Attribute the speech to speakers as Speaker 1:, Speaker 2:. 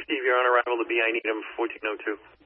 Speaker 1: Steve, you're on arrival to BI Needham 1402.